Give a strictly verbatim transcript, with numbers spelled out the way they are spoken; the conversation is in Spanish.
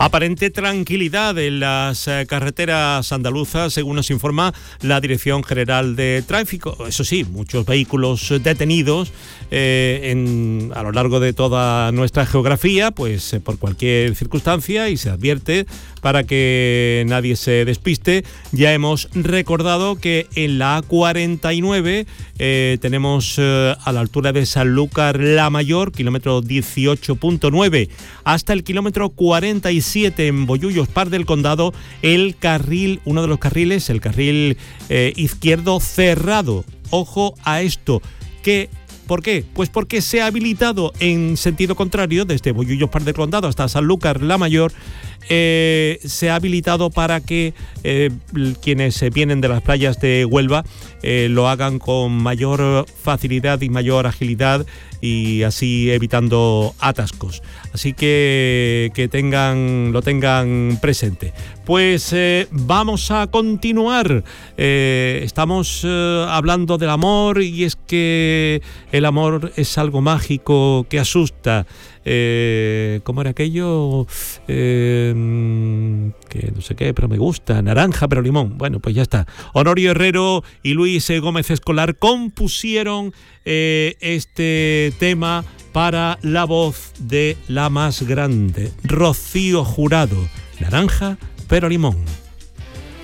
Aparente tranquilidad en las eh, carreteras andaluzas, según nos informa la Dirección General de Tráfico. Eso sí, muchos vehículos detenidos eh, en, a lo largo de toda nuestra geografía, pues eh, por cualquier circunstancia, y se advierte para que nadie se despiste. Ya hemos recordado que en la A cuarenta y nueve eh, tenemos eh, a la altura de Sanlúcar la Mayor, kilómetro dieciocho punto nueve, hasta el kilómetro cuarenta y siete en Bollullos, Par del Condado, el carril, uno de los carriles, el carril eh, izquierdo cerrado. Ojo a esto, que ¿por qué? Pues porque se ha habilitado en sentido contrario, desde Bollullos, Par del Condado hasta Sanlúcar la Mayor, eh, se ha habilitado para que eh, quienes vienen de las playas de Huelva eh, lo hagan con mayor facilidad y mayor agilidad, y así evitando atascos. Así que que tengan lo tengan presente. Pues eh, vamos a continuar. Eh, estamos eh, hablando del amor, y es que el amor es algo mágico que asusta. Eh, ¿Cómo era aquello? Eh, que no sé qué, pero me gusta. Naranja, pero limón. Bueno, pues ya está. Honorio Herrero y Luis Gómez Escolar compusieron eh, este tema para la voz de la más grande, Rocío Jurado. Naranja, pero limón.